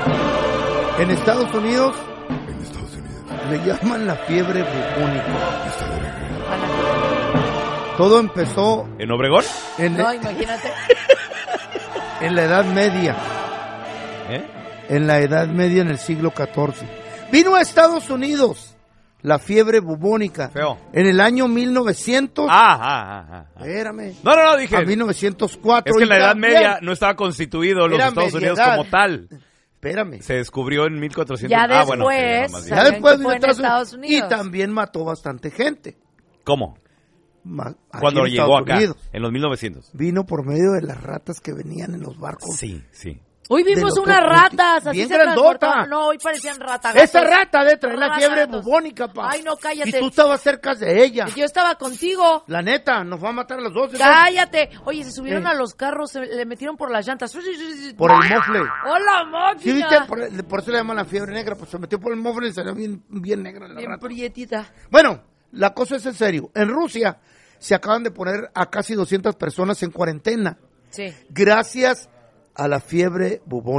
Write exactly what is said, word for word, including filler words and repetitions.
En Estados Unidos En Estados Unidos. le llaman la fiebre bubónica. Está de regreso. Todo empezó ¿En Obregón? en, No, imagínate. en la Edad Media. ¿Eh? En la Edad Media, en el siglo catorce. Vino a Estados Unidos la fiebre bubónica. Feo. En el año mil novecientos. Ah, ah, ah, ah. Espérame. No, no, no, dije. A mil novecientos cuatro. Es que en la y Edad también- Media no estaba constituido los Era Estados Unidos mediedad. como tal. Espérame. Se descubrió en mil cuatrocientos. Ya Ah, bueno, después, sí, no, más bien. Ya Sabían después que vino fue a en Estados Estados Unidos. Unidos. Y también mató bastante gente. ¿Cómo? Ma- aquí Cuando en llegó Estados acá, Unidos. en los mil novecientos. Vino por medio de las ratas que venían en los barcos. Sí, sí. Hoy De vimos los unas dos ratas, así bien se grandota. transportaban. No, hoy parecían ratagatos. Esa rata de traer la fiebre Ratagatos. bubónica, pa. Ay, no, cállate. Y tú estabas cerca de ella. Yo estaba contigo. La neta, nos va a matar a los dos. ¿no? Cállate. Oye, se subieron Eh. a los carros, se le metieron por las llantas. Por el mofle. ¡Hola, máquina! ¿Sí viste? Por, por eso le llaman la fiebre negra, pues se metió por el mofle y salió bien, bien negra la Bien rata. prietita. Bueno, la cosa es en serio. En Rusia se acaban de poner a casi doscientas personas en cuarentena. Sí. Gracias a la fiebre bubónica.